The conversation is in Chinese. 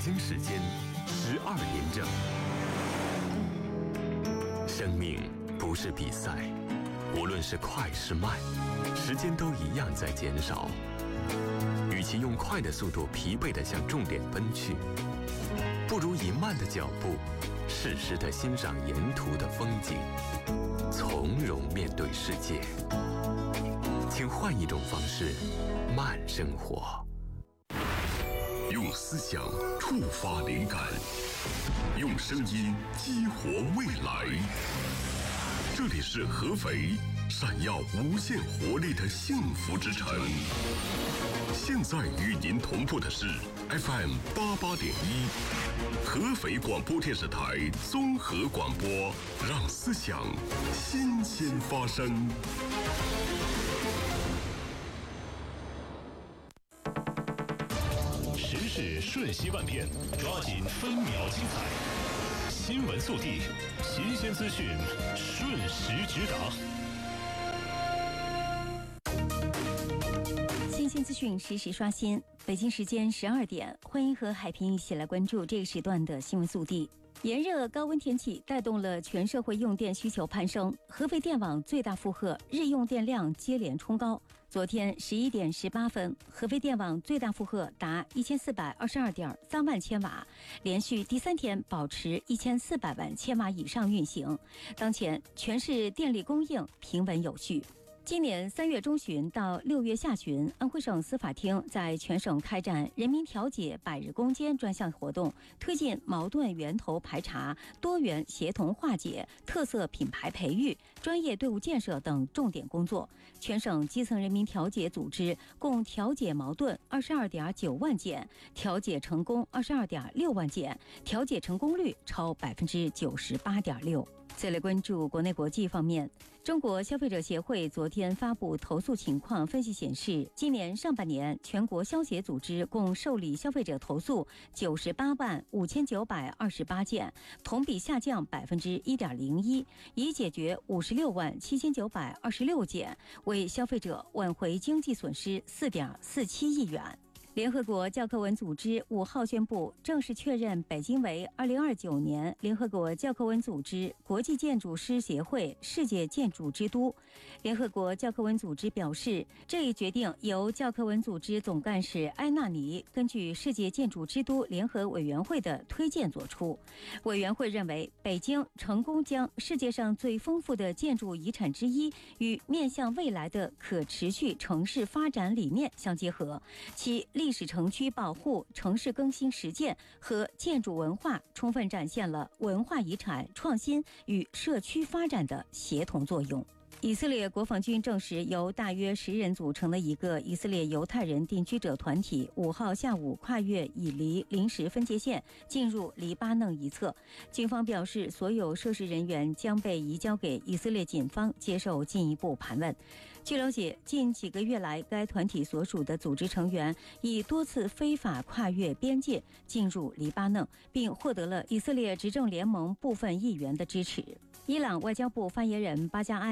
京时间12点整。生命不是比赛，无论是快是慢，时间都一样在减少。与其用快的速度疲惫地向重点奔去，不如以慢的脚步适时地欣赏沿途的风景，从容面对世界。请换一种方式慢生活， 用思想触发灵感，用声音激活未来。这里是合肥，闪耀无限活力的幸福之城。现在与您同步的是 FM 88.1，合肥广播电视台综合广播，让思想新鲜发生。 时事瞬息万变，抓紧分秒精彩。新闻速递，新鲜资讯，瞬时直达。 新鲜资讯实时刷新。北京时间12点，欢迎和海平一起来关注这个时段的新闻速递。炎热高温天气带动了全社会用电需求攀升，合肥电网最大负荷日用电量接连冲高。昨天11点18分，合肥电网最大负荷达1422.3万千瓦，连续第3天保持1400万千瓦以上运行。当前全市电力供应平稳有序。今年3月中旬到6月下旬，安徽省司法厅在全省开展人民调解百日攻坚专项活动，推进矛盾源头排查、多元协同化解、特色品牌培育、专业队伍建设等重点工作。全省基层人民调解组织共调解矛盾22.9万件，调解成功22.6万件，调解成功率超98.6%。再来关注国内国际方面，中国消费者协会昨天发布投诉情况分析显示，今年上半年全国消协组织共受理消费者投诉98万5928件，同比下降1.01%，已解决56万7926件，为消费者挽回经济损失4.47亿元。联合国教科文组织5号宣布，正式确认北京为2029年联合国教科文组织国际建筑师协会世界建筑之都。联合国教科文组织表示，这一决定由教科文组织总干事埃纳尼根据世界建筑之都联合委员会的推荐作出。委员会认为，北京成功将世界上最丰富的建筑遗产之一与面向未来的可持续城市发展理念相结合，其历史城区保护、城市更新实践和建筑文化充分展现了文化遗产创新与社区发展的协同作用。以色列国防军证实，由大约10人组成的一个以色列犹太人定居者团体5号下午跨越以黎临时分界线，进入黎巴嫩一侧。军方表示，所有涉事人员将被移交给以色列警方接受进一步盘问。据了解，近几个月来，该团体所属的组织成员已多次非法跨越边界进入黎巴嫩，并获得了以色列执政联盟部分议员的支持。伊朗外交部发言人巴加埃